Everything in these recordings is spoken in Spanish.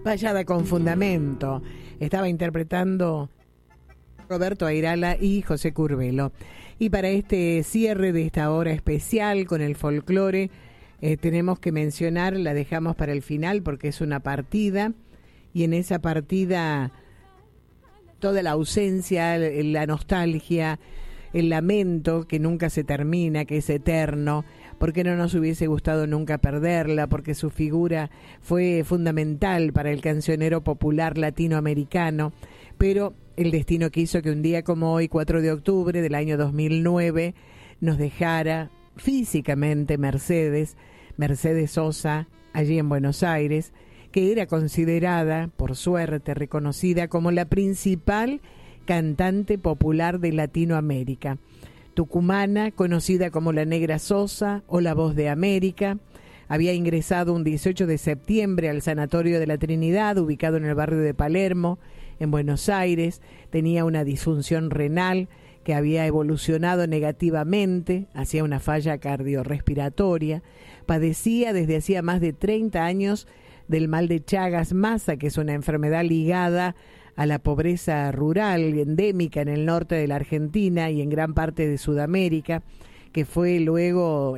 Vallada con fundamento. Estaba interpretando Roberto Airala y José Curbelo. Y para este cierre de esta hora especial con el folclore, tenemos que mencionar, la dejamos para el final porque es una partida, y en esa partida toda la ausencia, la nostalgia, el lamento que nunca se termina, que es eterno, porque no nos hubiese gustado nunca perderla, porque su figura fue fundamental para el cancionero popular latinoamericano, pero el destino quiso que un día como hoy, 4 de octubre del año 2009, nos dejara físicamente Mercedes Sosa, allí en Buenos Aires, que era considerada, por suerte, reconocida como la principal cantante popular de Latinoamérica. Tucumana, conocida como la Negra Sosa o la Voz de América, había ingresado un 18 de septiembre al Sanatorio de la Trinidad, ubicado en el barrio de Palermo, en Buenos Aires. Tenía una disfunción renal que había evolucionado negativamente hacia una falla cardiorrespiratoria. Padecía desde hacía más de 30 años del mal de Chagas-Massa, que es una enfermedad ligada a la pobreza rural endémica en el norte de la Argentina y en gran parte de Sudamérica, que fue luego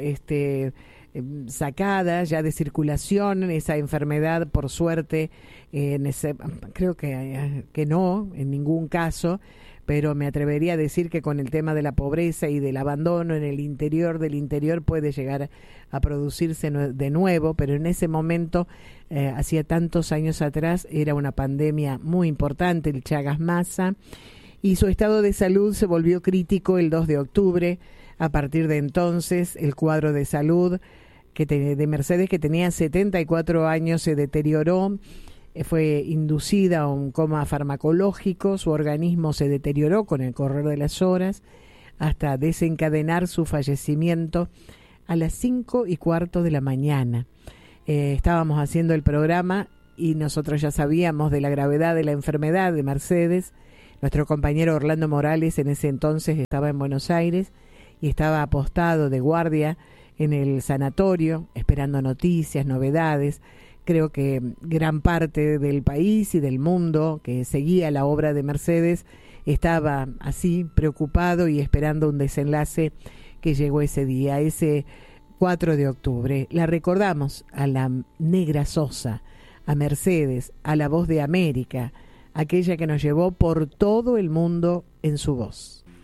sacada ya de circulación esa enfermedad, por suerte. Creo que no, en ningún caso, pero me atrevería a decir que con el tema de la pobreza y del abandono en el interior del interior puede llegar a producirse de nuevo, pero en ese momento, hacía tantos años atrás, era una pandemia muy importante, el Chagas-Massa, y su estado de salud se volvió crítico el 2 de octubre. A partir de entonces, el cuadro de salud de Mercedes, que tenía 74 años, se deterioró. Fue inducida a un coma farmacológico, su organismo se deterioró con el correr de las horas hasta desencadenar su fallecimiento a las 5:15 de la mañana. Estábamos haciendo el programa y nosotros ya sabíamos de la gravedad de la enfermedad de Mercedes. Nuestro compañero Orlando Morales en ese entonces estaba en Buenos Aires y estaba apostado de guardia en el sanatorio, esperando noticias, novedades. Creo que gran parte del país y del mundo que seguía la obra de Mercedes estaba así preocupado y esperando un desenlace que llegó ese día, ese 4 de octubre. La recordamos a la Negra Sosa, a Mercedes, a la Voz de América, aquella que nos llevó por todo el mundo en su voz.